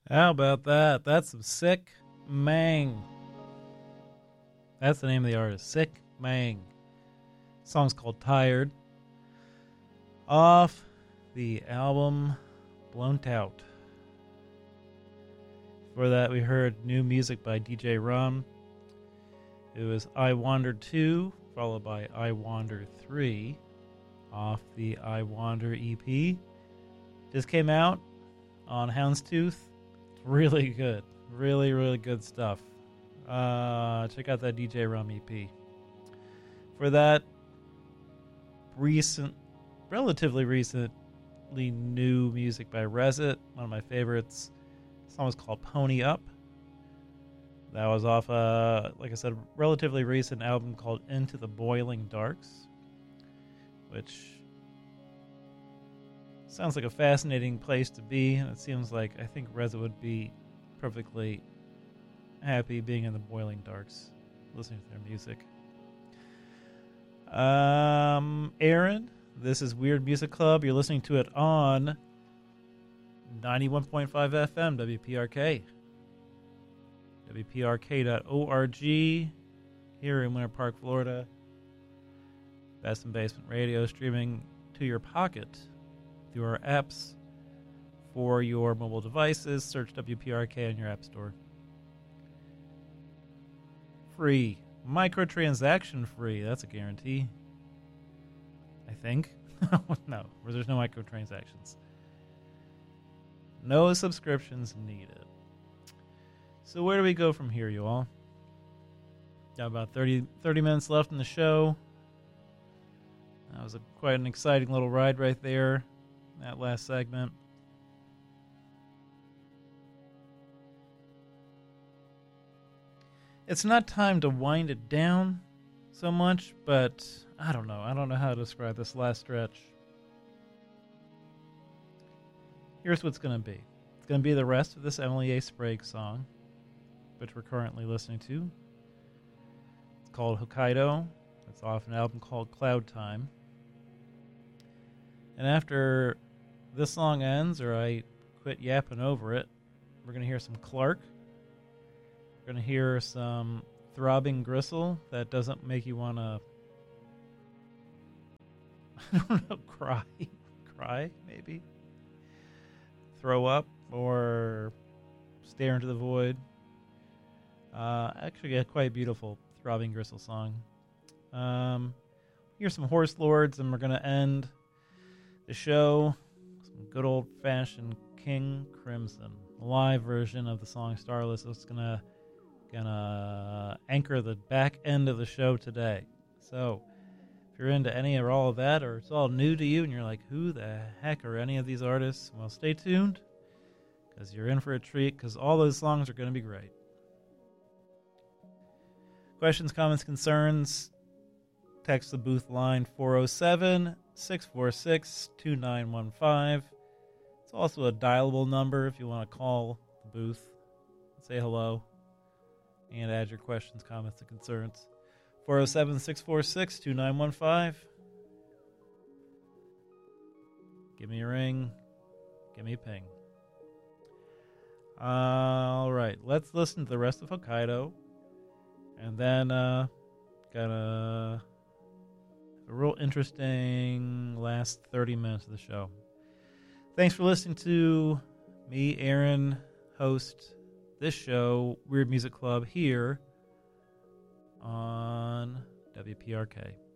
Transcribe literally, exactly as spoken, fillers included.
How about that? That's some Sick Mang. That's the name of the artist, Sick Mang. The song's called Tired. Off the album Blown Out. Before that, we heard new music by D J Rum. It was I Wander two, followed by I Wander three, off the I Wander E P. Just came out on Houndstooth. Really good. Really, really good stuff. Uh, check out that D J Rum E P. For that, recent, relatively recently new music by Resit, one of my favorites. The song was called Pony Up. That was off, uh, like I said, relatively recent album called Into the Boiling Darks, which sounds like a fascinating place to be. And it seems like I think Resit would be perfectly happy being in the Boiling Darks, listening to their music. Um, Aaron, this is Weird Music Club. You're listening to it on ninety-one point five F M, W P R K. W P R K dot org here in Winter Park, Florida. Best in Basement Radio, streaming to your pocket through our apps for your mobile devices. Search W P R K on your app store. Free. Microtransaction free. That's a guarantee. I think. No, there's no microtransactions. No subscriptions needed. So where do we go from here, you all? Got about thirty, thirty minutes left in the show. That was a, quite an exciting little ride right there, that last segment. It's not time to wind it down so much, but I don't know. I don't know how to describe this last stretch. Here's what's going to be. It's going to be the rest of this Emily A. Sprague song, which we're currently listening to. It's called Hokkaido. It's off an album called Cloud Time. And after this song ends, or I quit yapping over it, we're going to hear some Clark. We're going to hear some throbbing gristle that doesn't make you want to, I don't know, cry. Cry, maybe? Throw up or stare into the void. Uh, actually, a quite beautiful throbbing gristle song. Um, here's some Horse Lords, and we're going to end the show with some good old-fashioned King Crimson, a live version of the song Starless. It's going to gonna anchor the back end of the show today. So if you're into any or all of that, or it's all new to you and you're like, who the heck are any of these artists? Well, stay tuned, because you're in for a treat, because all those songs are going to be great. Questions, comments, concerns, text the booth line four oh seven, six four six, two nine one five. It's also a dialable number if you want to call the booth and say hello and add your questions, comments, and concerns. four oh seven, six four six, two nine one five. Give me a ring. Give me a ping. Uh, all right, let's listen to the rest of Hokkaido. And then, uh, got a, a real interesting last thirty minutes of the show. Thanks for listening to me, Aaron, host this show, Weird Music Club, here on W P R K.